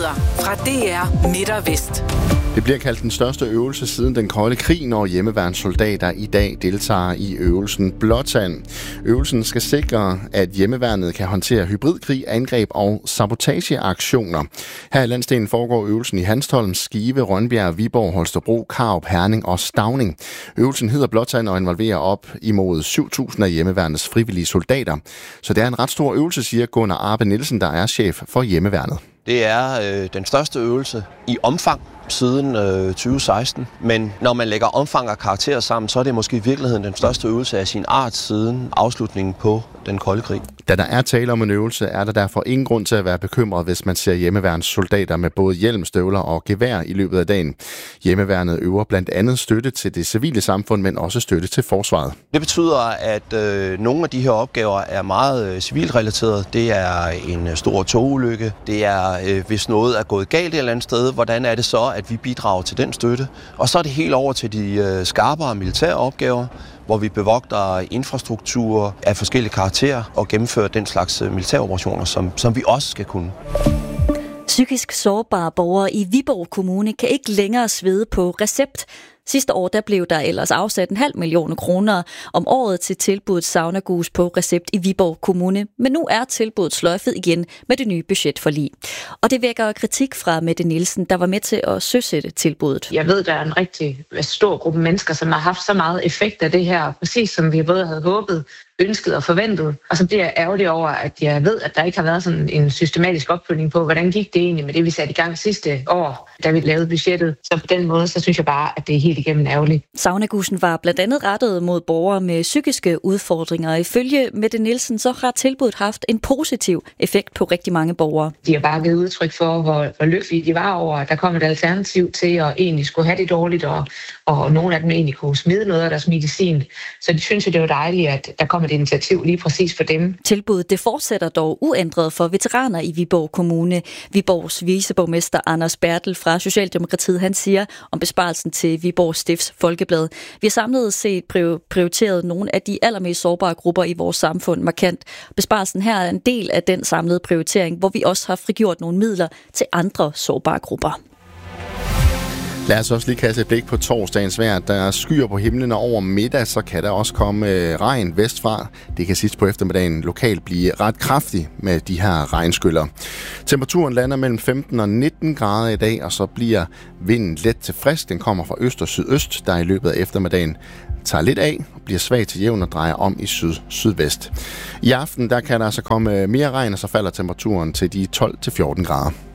Nyheder fra DR Midt og Vest. Det bliver kaldt den største øvelse siden den kolde krig, når hjemmeværnssoldater i dag deltager i øvelsen Blåtand. Øvelsen skal sikre, at hjemmeværnet kan håndtere hybridkrig, angreb og sabotageaktioner. Her i landsdelen foregår øvelsen i Hanstholm, Skive, Rønbjerg, Viborg, Holstebro, Karup, Herning og Stauning. Øvelsen hedder Blåtand og involverer op imod 7.000 af hjemmeværnets frivillige soldater. Så det er en ret stor øvelse, siger Gunnar Arbe Nielsen, der er chef for hjemmeværnet. Det er den største øvelse i omfang siden 2016, men når man lægger omfang og karakterer sammen, så er det måske i virkeligheden den største øvelse af sin art siden afslutningen på den kolde krig. Da der er tale om en øvelse, er der derfor ingen grund til at være bekymret, hvis man ser hjemmeværnssoldater med både hjelm, støvler og gevær i løbet af dagen. Hjemmeværnet øver blandt andet støtte til det civile samfund, men også støtte til forsvaret. Det betyder, at nogle af de her opgaver er meget civilt relateret. Det er en stor togulykke. Det er, hvis noget er gået galt et eller andet sted, hvordan er det så, at vi bidrager til den støtte? Og så er det helt over til de skarpere militære opgaver, hvor vi bevogter infrastruktur af forskellige karakterer og gennemfører den slags militære operationer, som vi også skal kunne. Psykisk sårbare borgere i Viborg Kommune kan ikke længere svede på recept. Sidste år der blev der ellers afsat 500.000 kroner om året til tilbuddet saunagus på recept i Viborg Kommune. Men nu er tilbuddet sløjfet igen med det nye budgetforlig. Og det vækker kritik fra Mette Nielsen, der var med til at søsætte tilbuddet. Jeg ved, der er en rigtig stor gruppe mennesker, som har haft så meget effekt af det her, præcis som vi både havde håbet, ønsket og forventet. Og så bliver jeg ærgerlig over, at jeg ved, at der ikke har været sådan en systematisk opfølgning på, hvordan gik det egentlig med det, vi satte i gang sidste år, da vi lavede budgettet. Så på den måde, så synes jeg bare, at det er helt igennem ærgerligt. Saunagusen var blandt andet rettet mod borgere med psykiske udfordringer. Ifølge Mette Nielsen, så har tilbuddet haft en positiv effekt på rigtig mange borgere. De har bare givet udtryk for, hvor lykkelige de var over, at der kom et alternativ til at egentlig skulle have det dårligt, og nogle af dem egentlig kunne smide noget af deres medicin. Så de synes jo, det var dejligt, at der kom et initiativ lige præcis for dem. Tilbuddet det fortsætter dog uændret for veteraner i Viborg Kommune. Viborgs viceborgmester Anders Bertel fra Socialdemokratiet, han siger om besparelsen til Viborg Stifts Folkeblad: Vi har samlet set prioriteret nogle af de allermest sårbare grupper i vores samfund markant. Besparelsen her er en del af den samlede prioritering, hvor vi også har frigjort nogle midler til andre sårbare grupper. Lad os også lige kaste et blik på torsdagens vejr. Der er skyer på himlen, og over middag, så kan der også komme regn vestfra. Det kan sidst på eftermiddagen lokalt blive ret kraftig med de her regnskyller. Temperaturen lander mellem 15 og 19 grader i dag, og så bliver vinden let til frisk. Den kommer fra øst og sydøst, der i løbet af eftermiddagen tager lidt af, bliver svag til jævn og drejer om i syd-sydvest. I aften der kan der altså komme mere regn, og så falder temperaturen til de 12-14 grader.